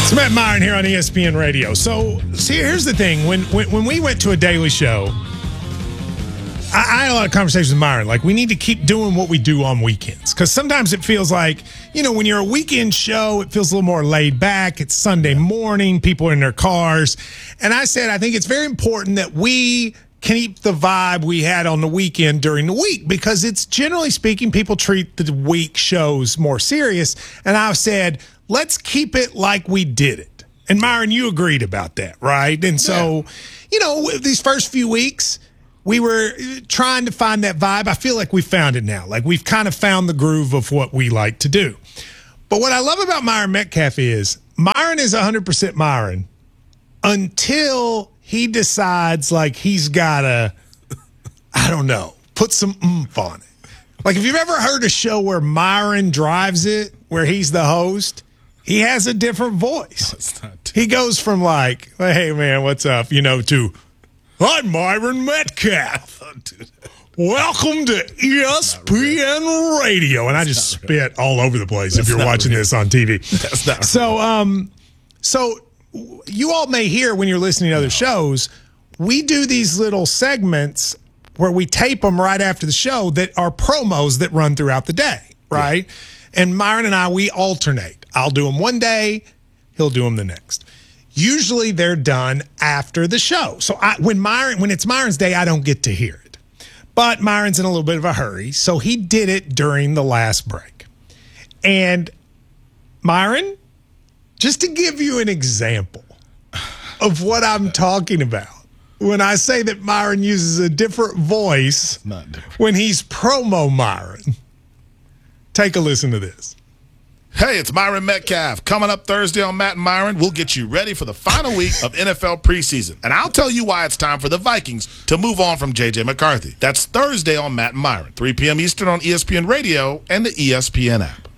It's Matt Myron here on ESPN Radio. So, see, here's the thing. When we went to a daily show, I had a lot of conversations with Myron. Like, we need to keep doing what we do on weekends. Because sometimes it feels like, when you're a weekend show, it feels a little more laid back. It's Sunday morning. People are in their cars. And I said, I think it's very important that we keep the vibe we had on the weekend during the week. Because it's, generally speaking, people treat the week shows more serious. And I said, let's keep it like we did it. And Myron, you agreed about that, right? And so, these first few weeks, we were trying to find that vibe. I feel like we found it now. Like, we've kind of found the groove of what we like to do. But what I love about Myron Metcalf is Myron is 100% Myron until he decides, like, he's got to, put some oomph on it. Like, if you've ever heard a show where Myron drives it, where he's the host, he has a different voice. He goes from like, hey, man, what's up, to, I'm Myron Metcalf. Welcome to ESPN Radio. And I just spit all over the place if you're watching this on TV. That's not So you all may hear when you're listening to other shows, we do these little segments where we tape them right after the show that are promos that run throughout the day, right? Yeah. And Myron and I, we alternate. I'll do them one day, he'll do them the next. Usually they're done after the show. So when it's Myron's day, I don't get to hear it. But Myron's in a little bit of a hurry, so he did it during the last break. And Myron, just to give you an example of what I'm talking about, when I say that Myron uses a different voice when he's promo Myron, take a listen to this. Hey, it's Myron Metcalf. Coming up Thursday on Matt and Myron, we'll get you ready for the final week of NFL preseason. And I'll tell you why it's time for the Vikings to move on from J.J. McCarthy. That's Thursday on Matt and Myron, 3 p.m. Eastern on ESPN Radio and the ESPN app.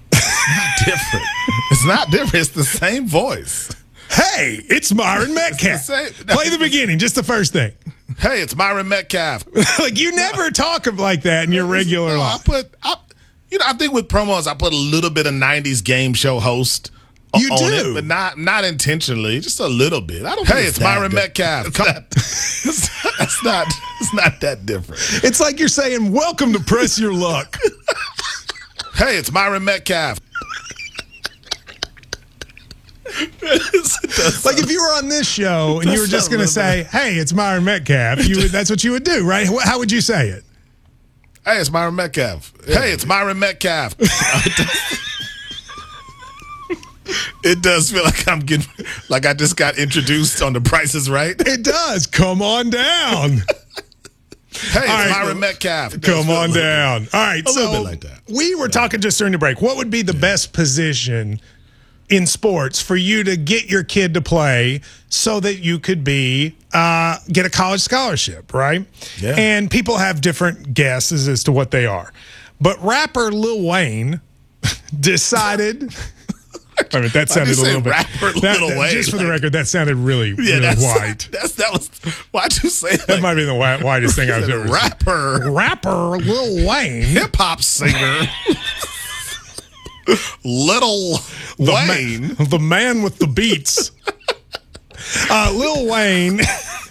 It's not different. It's the same voice. Hey, it's Myron Metcalf. Play the beginning, just the first thing. Hey, it's Myron Metcalf. Like, you never talk like that in your regular life. I think with promos, I put a little bit of 90s game show host on it, but not intentionally, just a little bit. Hey, it's Myron Metcalf. It's not that different. It's like you're saying, welcome to Press Your Luck. Hey, it's Myron Metcalf. Like, if you were on this show and you were just going to say, hey, it's Myron Metcalf, that's what you would do, right? How would you say it? Hey, it's Myron Metcalf. Hey, it's Myron Metcalf. It does feel like I'm getting, like I just got introduced on The Price is Right. It does. Come on down. Hey, it's Myron Metcalf. Come on down. All right, a little bit like that. We were talking just during the break. What would be the best position in sports for you to get your kid to play so that you could get a college scholarship, right? Yeah. And people have different guesses as to what they are. But rapper Lil Wayne decided I mean, that sounded a little bit. Lil Wayne, just for the record, that sounded really white. Why'd you say that? That might be the whitest thing I've ever seen. Rapper Lil Wayne. Hip hop singer. Little Wayne. The man with the beats. Lil Wayne.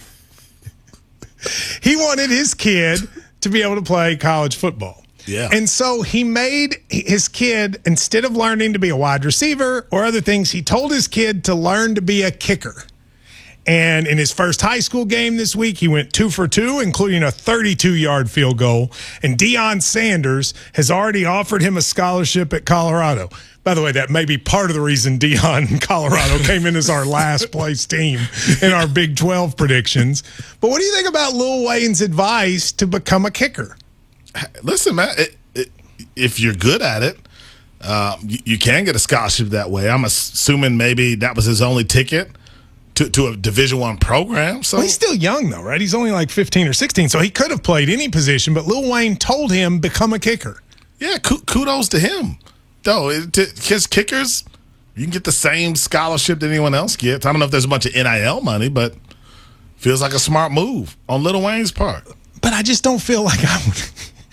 He wanted his kid to be able to play college football. Yeah. And so he made his kid, instead of learning to be a wide receiver or other things, he told his kid to learn to be a kicker. And in his first high school game this week, he went 2 for 2, including a 32-yard field goal. And Deion Sanders has already offered him a scholarship at Colorado. By the way, that may be part of the reason Deion Colorado came in as our last place team in our Big 12 predictions. But what do you think about Lil Wayne's advice to become a kicker? Listen, man, if you're good at it, you can get a scholarship that way. I'm assuming maybe that was his only ticket to a Division I program. So well, he's still young, though, right? He's only like 15 or 16, so he could have played any position, but Lil Wayne told him, become a kicker. Yeah, kudos to him. Though, his kickers, you can get the same scholarship that anyone else gets. I don't know if there's a bunch of NIL money, but feels like a smart move on Lil Wayne's part. But I just don't feel like I would.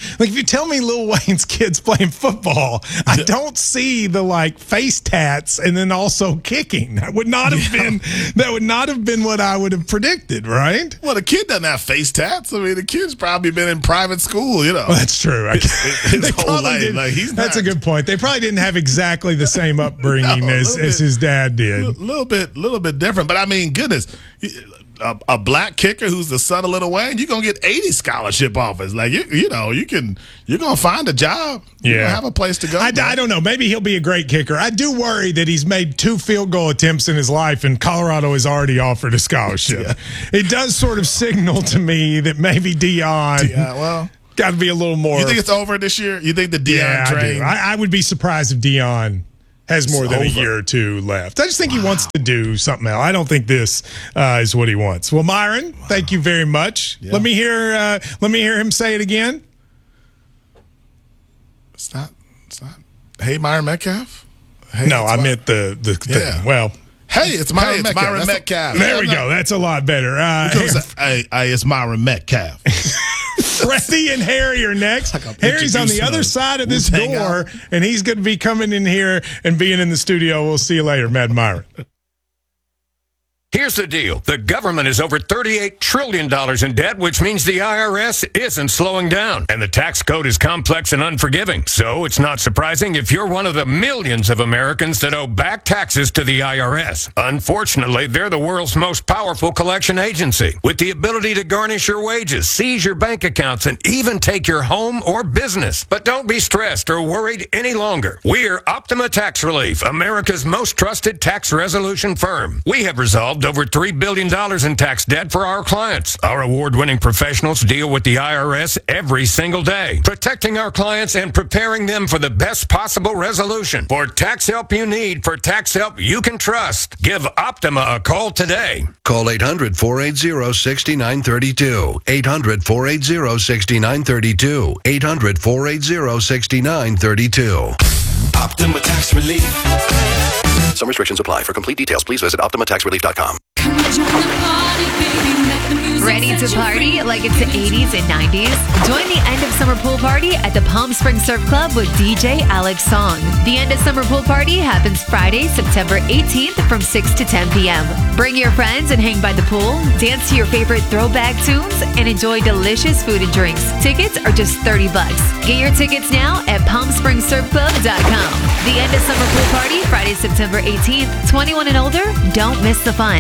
Like, if you tell me Lil Wayne's kid's playing football, I don't see the like face tats and then also kicking. That would not have been what I would have predicted, right? Well, the kid doesn't have face tats. I mean, the kid's probably been in private school, you know. Well, that's true. His whole life. Like, that's a good point. They probably didn't have exactly the same upbringing as his dad did. A little bit different. But I mean, goodness, a black kicker who's the son of Lil Wayne, you're gonna get 80 scholarship offers. Like you're gonna find a job. You're gonna have a place to go. I don't know. Maybe he'll be a great kicker. I do worry that he's made 2 field goal attempts in his life, and Colorado has already offered a scholarship. Yeah. It does sort of signal to me that maybe Deion. Got to be a little more. You think it's over this year? You think the Deion train? I would be surprised if Deion has more than a year or 2 left. I just think he wants to do something else. I don't think this is what he wants. Well, Myron, thank you very much. Yeah. Let me hear him say it again. It's not. Hey, Myron Metcalf. Hey, no, I meant the thing. Well. Hey, it's Myron Metcalf. There we go. That's a lot better. Hey, it's Myron Metcalf. Freddie and Harry are next. Harry's on the other side of this door, and he's going to be coming in here and being in the studio. We'll see you later, Mad Myron. Here's the deal. The government is over $38 trillion in debt, which means the IRS isn't slowing down. And the tax code is complex and unforgiving. So it's not surprising if you're one of the millions of Americans that owe back taxes to the IRS. Unfortunately, they're the world's most powerful collection agency, with the ability to garnish your wages, seize your bank accounts, and even take your home or business. But don't be stressed or worried any longer. We're Optima Tax Relief, America's most trusted tax resolution firm. We have resolved over $3 billion in tax debt for our clients. Our award-winning professionals deal with the IRS every single day, protecting our clients and preparing them for the best possible resolution. For tax help you need, for tax help you can trust, give Optima a call today. Call 800-480-6932. 800-480-6932. 800-480-6932. Optima Tax Relief. Some restrictions apply. For complete details, please visit OptimaTaxRelief.com. Ready to party like it's the 80s and 90s? Join the end of summer pool party at the Palm Springs Surf Club with DJ Alex Song. The end of summer pool party happens Friday, September 18th from 6 to 10 p.m. Bring your friends and hang by the pool, dance to your favorite throwback tunes, and enjoy delicious food and drinks. Tickets are just $30. Get your tickets now at PalmSpringsSurfClub.com. The end of summer pool party, Friday, September 18th. 21 and older, don't miss the fun.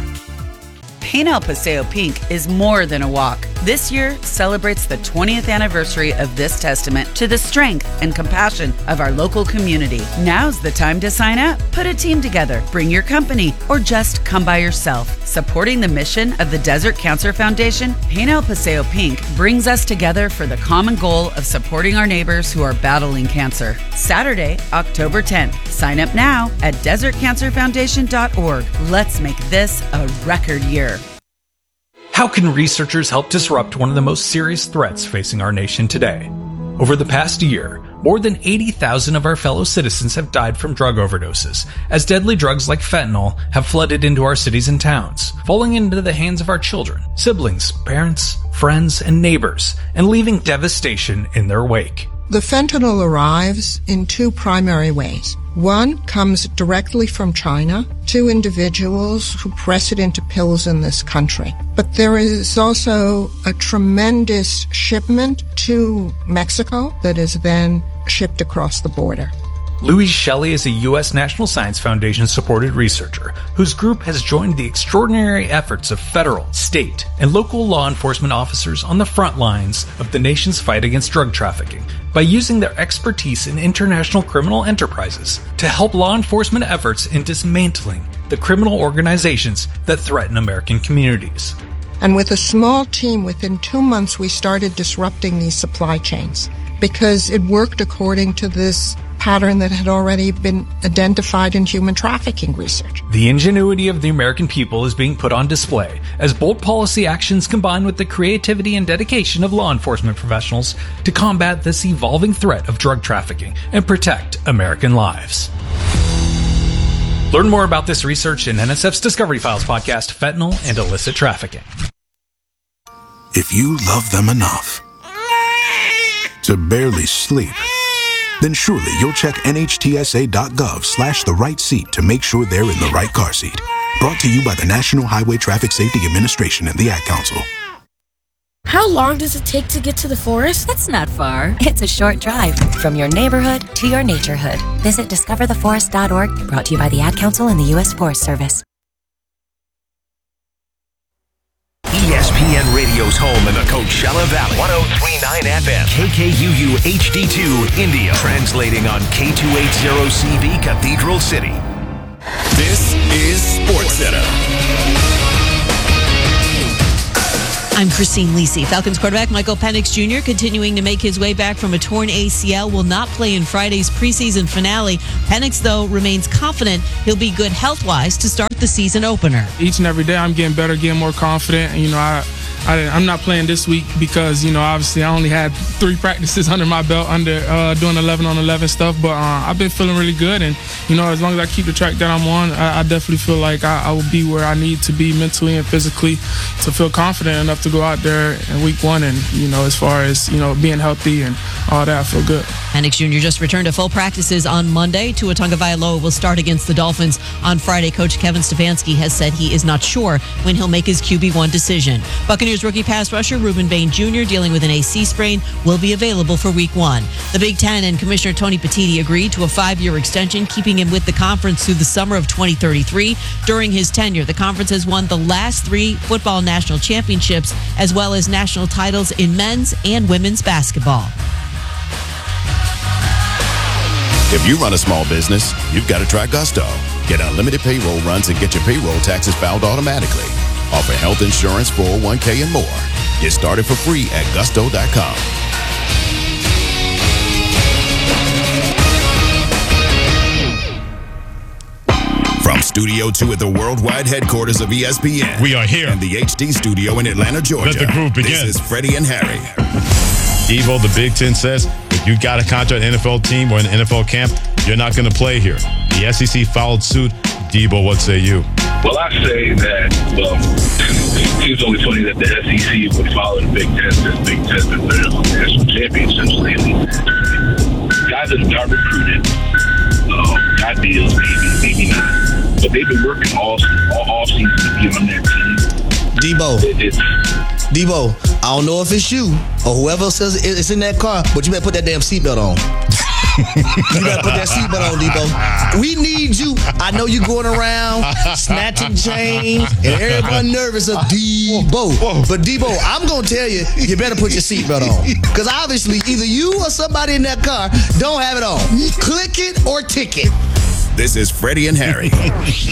Paint El Paseo Pink is more than a walk. This year celebrates the 20th anniversary of this testament to the strength and compassion of our local community. Now's the time to sign up. Put a team together, bring your company, or just come by yourself. Supporting the mission of the Desert Cancer Foundation, Paint El Paseo Pink brings us together for the common goal of supporting our neighbors who are battling cancer. Saturday, October 10th. Sign up now at desertcancerfoundation.org. Let's make this a record year. How can researchers help disrupt one of the most serious threats facing our nation today? Over the past year, more than 80,000 of our fellow citizens have died from drug overdoses, as deadly drugs like fentanyl have flooded into our cities and towns, falling into the hands of our children, siblings, parents, friends, and neighbors, and leaving devastation in their wake. The fentanyl arrives in 2 primary ways. One comes directly from China to individuals who press it into pills in this country. But there is also a tremendous shipment to Mexico that is then shipped across the border. Louise Shelley is a U.S. National Science Foundation-supported researcher whose group has joined the extraordinary efforts of federal, state, and local law enforcement officers on the front lines of the nation's fight against drug trafficking by using their expertise in international criminal enterprises to help law enforcement efforts in dismantling the criminal organizations that threaten American communities. And with a small team, within 2 months, we started disrupting these supply chains because it worked according to this pattern that had already been identified in human trafficking research. The ingenuity of the American people is being put on display as bold policy actions combine with the creativity and dedication of law enforcement professionals to combat this evolving threat of drug trafficking and protect American lives. Learn more about this research in NSF's Discovery Files podcast, Fentanyl and Illicit Trafficking. If you love them enough, to barely sleep? Then surely you'll check NHTSA.gov/the right seat to make sure they're in the right car seat. Brought to you by the National Highway Traffic Safety Administration and the Ad Council. How long does it take to get to the forest? It's not far. It's a short drive from your neighborhood to your naturehood. Visit discovertheforest.org, brought to you by the Ad Council and the U.S. Forest Service. ESPN Radio's home in the Coachella Valley. 103.9 FM. KKUU HD2 India. Translating on K280CV Cathedral City. This is SportsCenter. I'm Christine Lisi. Falcons quarterback Michael Penix Jr. continuing to make his way back from a torn ACL will not play in Friday's preseason finale. Penix, though, remains confident he'll be good health-wise to start the season opener. Each and every day I'm getting better, getting more confident. And, I'm not playing this week because, obviously I only had 3 practices under my belt under doing 11-on-11 stuff. But I've been feeling really good. And, as long as I keep the track that I'm on, I definitely feel like I will be where I need to be mentally and physically to feel confident enough to go out there in week 1. And, as far as, being healthy and all that, I feel good. Penix Jr. just returned to full practices on Monday. Tua Tagovailoa will start against the Dolphins on Friday. Coach Kevin Stefanski has said he is not sure when he'll make his QB1 decision. Buccaneers rookie pass rusher Reuben Bain Jr., dealing with an AC sprain, will be available for Week 1. The Big Ten and Commissioner Tony Petitti agreed to a 5-year extension, keeping him with the conference through the summer of 2033. During his tenure, the conference has won the last 3 football national championships, as well as national titles in men's and women's basketball. If you run a small business, you've got to try Gusto. Get unlimited payroll runs and get your payroll taxes filed automatically. Offer health insurance, 401k, and more. Get started for free at gusto.com. From Studio 2 at the worldwide headquarters of ESPN. We are here. And the HD studio in Atlanta, Georgia. Let the groove begin. This is Freddie and Harry. Devo, the Big Ten says, if you got a contract in an NFL team or an NFL camp, you're not going to play here. The SEC followed suit. Devo, what say you? Well, I say that, it seems only funny that the SEC would follow the Big Ten since Big Ten's been winning national championships lately. Guys that have got recruited, got deals, maybe not. But they've been working all season to be on that team. Debo, I don't know if it's you or whoever says it's in that car, but you better put that damn seatbelt on. You better put that seatbelt on, Debo. We need you. I know you going around snatching chains and everybody nervous of Debo. But Debo, I'm going to tell you, you better put your seatbelt on. Because obviously either you or somebody in that car don't have it on. Click it or tick it. This is Freddie and Harry.